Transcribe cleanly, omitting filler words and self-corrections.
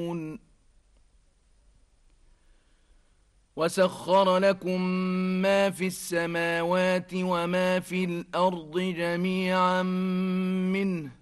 وسخر لكم ما في السماوات وما في الأرض جميعا منه